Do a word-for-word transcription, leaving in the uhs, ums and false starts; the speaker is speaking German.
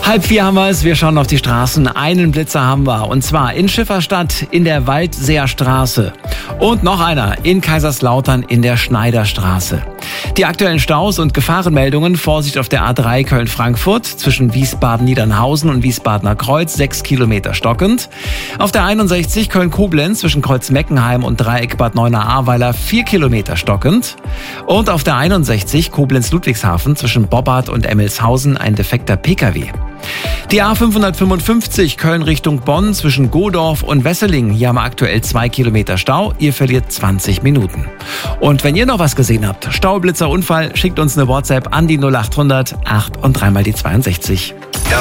Halb vier haben wir es, wir schauen auf die Straßen. Einen Blitzer haben wir, und zwar in Schifferstadt in der Waldseerstraße. Und noch einer in Kaiserslautern in der Schneiderstraße. Die aktuellen Staus und Gefahrenmeldungen: Vorsicht auf der A drei Köln-Frankfurt zwischen Wiesbaden-Niedernhausen und Wiesbadener Kreuz, sechs Kilometer stockend. Auf der einundsechzig Köln-Koblenz zwischen Kreuz-Meckenheim und Dreieck Bad Neuenahr-Ahrweiler, vier Kilometer stockend. Und auf der einundsechzig Koblenz-Ludwigshafen zwischen Bobbart und Emmelshausen ein defekter Pkw. Die A fünfhundertfünfundfünfzig Köln Richtung Bonn zwischen Godorf und Wesseling. Hier haben wir aktuell zwei Kilometer Stau. Ihr verliert zwanzig Minuten. Und wenn ihr noch was gesehen habt, Staublitzer, Unfall, schickt uns eine WhatsApp an die null acht hundert acht und dreimal die zweiundsechzig.